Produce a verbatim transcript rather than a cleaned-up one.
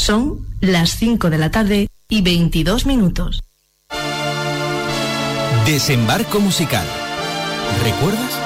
Son las cinco de la tarde y veintidós minutos. Desembarco musical. ¿Recuerdas?